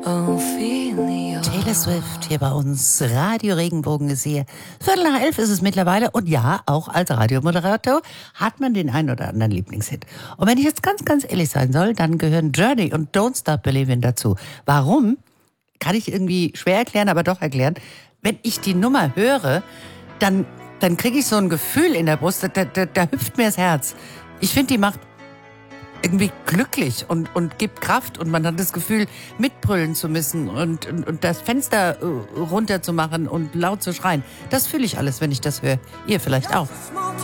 Taylor Swift hier bei uns. Radio Regenbogen ist hier. 11:15 ist es mittlerweile. Und ja, auch als Radiomoderator hat man den einen oder anderen Lieblingshit. Und wenn ich jetzt ganz, ganz ehrlich sein soll, dann gehören Journey und Don't Stop Believin' dazu. Warum? Kann ich irgendwie schwer erklären, aber doch erklären. Wenn ich die Nummer höre, dann kriege ich so ein Gefühl in der Brust, da hüpft mir das Herz. Ich finde, die macht irgendwie glücklich und gibt Kraft und man hat das Gefühl, mitbrüllen zu müssen und das Fenster runter zu machen und laut zu schreien. Das fühle ich alles, wenn ich das höre. Ihr vielleicht auch.